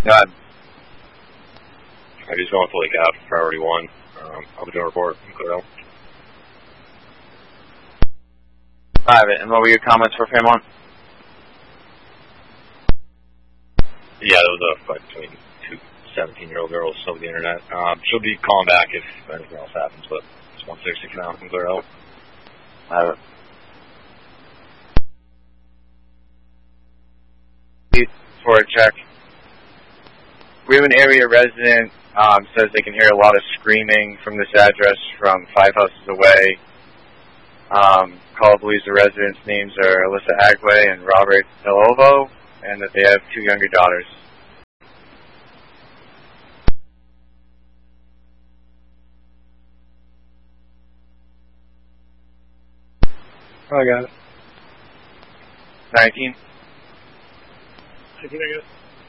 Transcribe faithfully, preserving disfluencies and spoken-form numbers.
God. I just going to Lake Ave, priority one. Um, I'll be doing a report. Clear out. Private. And what were your comments for Fairmont? Yeah, there was a fight between two seventeen-year-old girls over the internet. Um, she'll be calling back if anything else happens, but it's one sixty for now. Clear out. Private. For a check. We have an area resident um, says they can hear a lot of screaming from this address from five houses away. Um, call believes the residents' names are Alyssa Agway and Robert Delovo, and that they have two younger daughters. Oh, I got it. nineteen. nineteen, I guess.